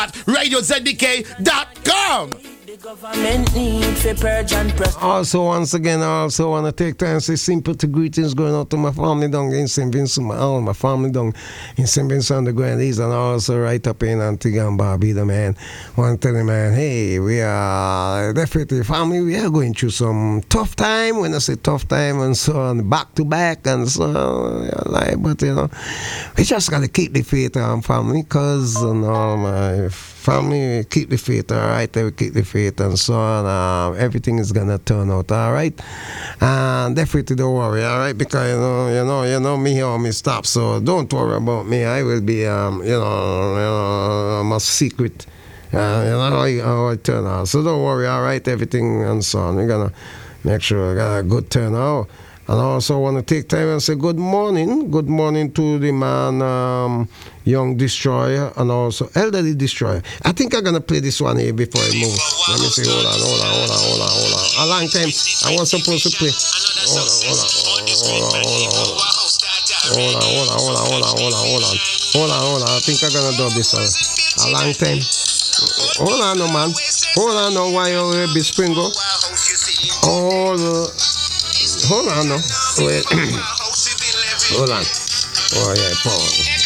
RadioZDK.com. Government need for purge and press. Also, once again, I also want to take time to say simple to greetings going out to my family down in St. Vincent, all my family down in St. Vincent on the Grenadines, and also right up in Antigua and Barbuda, man. Want to tell you, man, hey, we are definitely family. We are going through some tough time. When I say tough time and so on, back to back and so on, but you know, we just gotta keep the faith on family, cause you know, my family keep the faith, all right? We keep the faith and so on. Everything is gonna turn out all right, and definitely don't worry, all right? Because you know me here, me stop. So don't worry about me. I will be, I'm a secret. You know how I turn out. So don't worry, all right? Everything and so on. We're gonna make sure we got a good turnout. And I also want to take time and say good morning to the man, Young Destroyer, and also Elderly Destroyer. I think I'm going to play this one here before I move. Let me see, hold on. A long time, I was supposed to play. Hold on. I think I'm going to do this one. A long time. Hold on, no, man. Hold on, no, why you be Springo? Hold on, no. Wait. Hold on. Oh, yeah, Paul.